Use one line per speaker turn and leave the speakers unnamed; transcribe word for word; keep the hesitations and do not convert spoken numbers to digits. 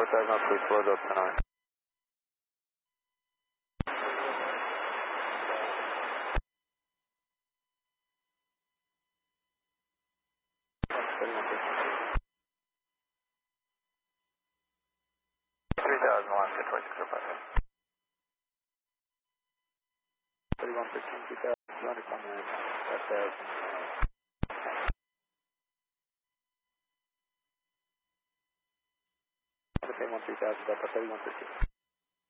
five knots, please slow up tonight. three thousand one, good twenty-six oh five. thirty-one fifteen, two thousand, two hundred, come in, five thousand. one three thousand, Delta thirty-one fifteen.